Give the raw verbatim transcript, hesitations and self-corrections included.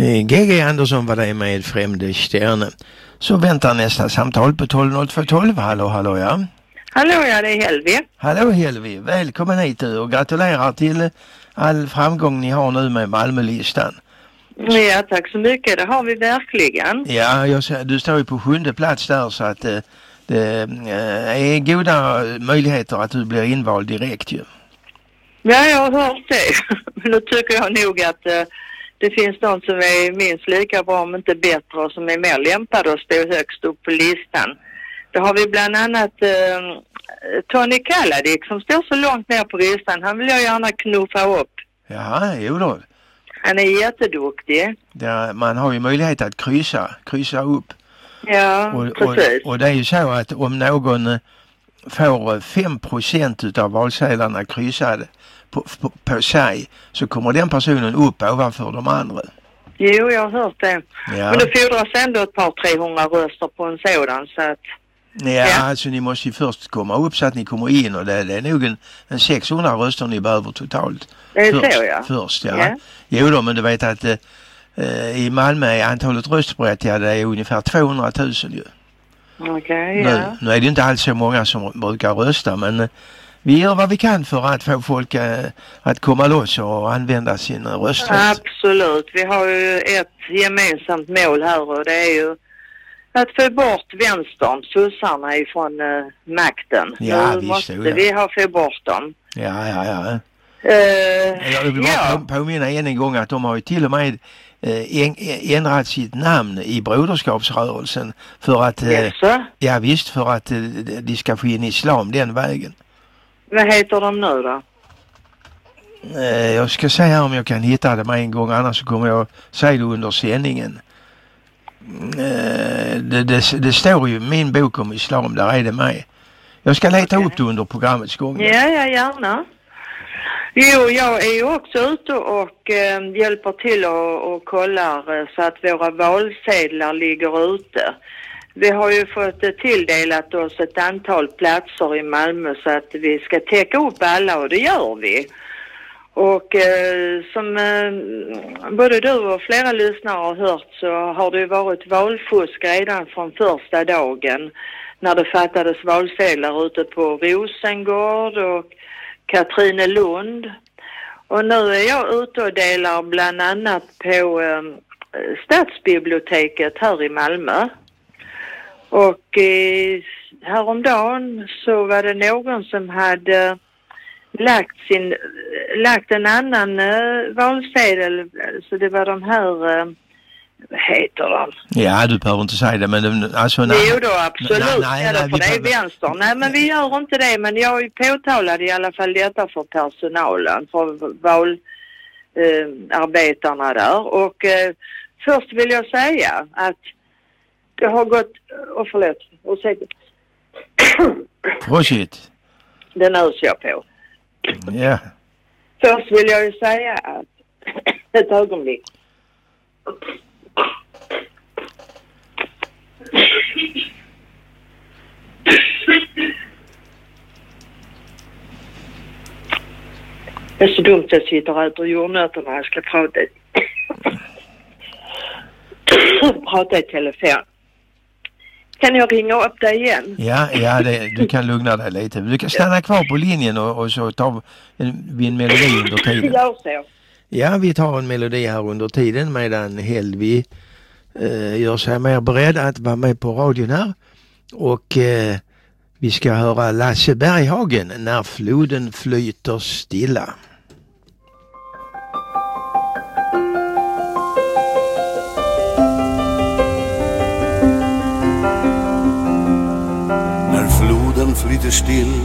G G Andersson var det med Främde stjärna. Så väntar nästa samtal på tolv noll två tolv. Hallå, hallå, ja. Hallå, ja, det är Helvi. Hallå, Helvi. Välkommen hit du och gratulerar till all framgång ni har nu med Malmölistan. Ja, tack så mycket. Det har vi verkligen. Ja, jag, du står ju på sjunde plats där så att eh, det eh, är goda möjligheter att du blir invald direkt ju. Ja, jag har hört det. Men då tycker jag nog att eh, det finns någon som är minst lika bra om inte bättre och som är mer lämpade att stå högst upp på listan. Då har vi bland annat eh, Tony Kaladik som står så långt ner på listan. Han vill jag gärna knuffa upp. Jaha, jo då. Han är jätteduktig. Där man har ju möjlighet att kryssa, kryssa upp. Ja, och, precis. Och, och det är ju så att om någon får fem procent utav valsedlarna kryssade på, på, på sig så kommer den personen upp ovanför de andra. Jo, jag har hört det. Ja. Men det fordras ändå ett par trehundra röster på en sådan så att... Ja, ja, alltså ni måste ju först komma upp så att ni kommer in och det, det är nog en, en sexhundra röster ni behöver totalt. Det är först, så, ja. Först, ja. ja. Jo då, men du vet att eh, i Malmö är antalet röstberättigade är ungefär tvåhundratusen ju. Okej, okay, ja. Nu, nu är det inte alls så många som brukar rösta, men eh, vi gör vad vi kan för att få folk eh, att komma loss och använda sin rösträtt. Absolut. Vi har ju ett gemensamt mål här och det är ju att få bort vänstern, sossarna ifrån uh, makten. Ja, nu visst, måste ja. vi ha få bort dem. Ja, ja, ja. Uh, Jag vill bara ja. påminna än en gång att de har ju till och med eh, ändrat sitt namn i broderskapsrörelsen för att, eh, yes, ja visst, för att eh, de ska få in islam den vägen. Vad heter de nu då? Eh, jag ska säga om jag kan hitta det med en gång, annars så kommer jag säga det under sändningen. Eh, det, det, det står ju min bok om islam, där är det med. Jag ska leta okay. upp det under programmets gång. Ja, ja, gärna. Jo, jag är ju också ute och eh, hjälper till och, och kollar eh, så att våra valsedlar ligger ute. Vi har ju fått eh, tilldelat oss ett antal platser i Malmö så att vi ska täcka upp alla och det gör vi. Och eh, som eh, både du och flera lyssnare har hört så har det ju varit valfusk redan från första dagen när det fattades valsedlar ute på Rosengård och Katrinelund. Och nu är jag ute och delar bland annat på eh, Stadsbiblioteket här i Malmö. Och eh, häromdagen så var det någon som hade lagt sin lagt en annan uh, valsedel, så det var de här uh, vad heter de? Ja, du behöver inte säga det, men alltså nej. Jo då, absolut. Nej, nej, nej, för det är vänster. Nej, men vi gör inte det, men jag påtalade i alla fall detta för personalen, för valarbetarna uh, där. Och uh, först vill jag säga att det har gått, och förlåt, och säkert. Prosit. Den öser jag på. Ja. Först vill jag ju säga att ett ögonblick. Det är så dumt att jag sitter och äter jordnötter när jag ska prata. prata i telefon. Kan jag ringa upp dig igen? Ja, ja det, du kan lugna dig lite. Du kan stanna kvar på linjen och, och så tar vi en melodi under tiden. Gör så. Ja, vi tar en melodi här under tiden medan Helvi eh, gör sig mer beredd att vara med på radion här. Och eh, vi ska höra Lasse Berghagen, När floden flyter stilla. När floden flyter still